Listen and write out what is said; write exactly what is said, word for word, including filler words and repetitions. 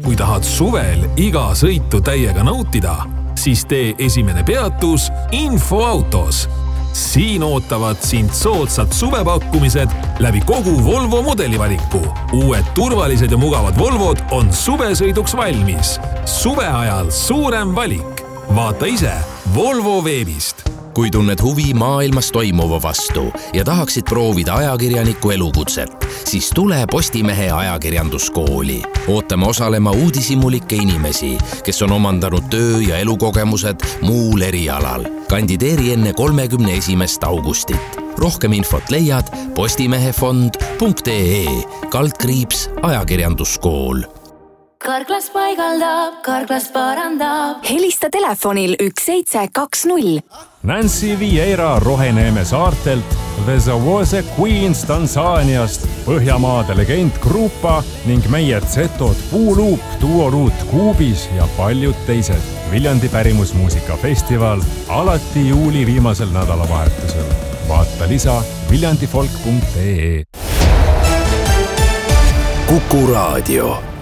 Kui tahad suvel iga sõitu täiega nautida, siis tee esimene peatus Infoautos. Siin ootavad sind soodsad suvepakkumised läbi kogu Volvo modelivaliku. Uued turvalised ja mugavad Volvod on suvesõiduks valmis. Suve ajal suurem valik. Vaata ise Volvo veebist. Kui tunned huvi maailmas toimuva vastu ja tahaksid proovida ajakirjaniku elukutset, siis tule Postimehe ajakirjanduskooli. Ootame osalema uudishimulikke inimesi, kes on omandanud töö- ja elukogemused muul erialal. Kandideeri enne kolmekümne esimest augustit. Rohkem infot leiad postimehefond punkt ee kaldkriips ajakirjanduskool. Karklas paigaldab, Karklas parandab. Helista telefonil üks seitse kaks null. Nancy Vieira Roheneeme saartelt, The Zawose Queens Tansaaniast, Põhjamaade legend Grupa ning meie Zetod Puuluup, Duoruut Kuubis ja paljud teised. Viljandi pärimusmuusikafestival alati juuli viimasel nädalavahetusel. Vaata lisa viljandifolk punkt ee. Kuku Raadio.